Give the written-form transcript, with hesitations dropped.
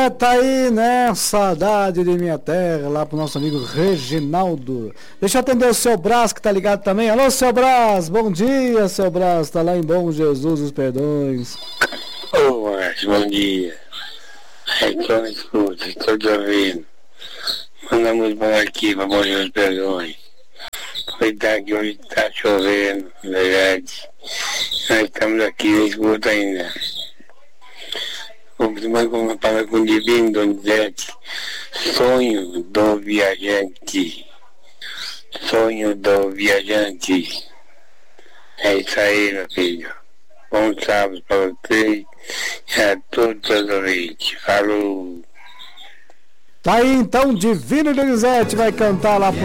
tá aí, né? Saudade de minha terra, lá pro nosso amigo Reginaldo. Deixa eu atender o seu Brás, que tá ligado também. Alô, seu Brás, bom dia, seu Brás. Tá lá em Bom Jesus, os Perdões. Ô, Márcio, bom dia. Aqui eu escuto, estou te ouvindo. Mandamos bom aqui pra Bom Jesus, Perdões. Aproveitar que hoje tá chovendo, na verdade. Nós estamos aqui, eu escuto ainda. Vamos falar com o Divino Donizete. Sonho do viajante. Sonho do viajante. É isso aí, meu filho. Bom sábado para vocês e a todos os ouvintes. Falou! Tá aí então, Divino Donizete vai cantar lá pro